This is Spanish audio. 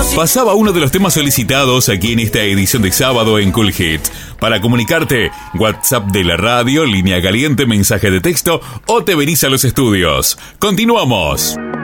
Pasaba uno de los temas solicitados aquí en esta edición de sábado en Cool Hits. Para comunicarte, WhatsApp de la radio, línea caliente, mensaje de texto o te venís a los estudios. Continuamos.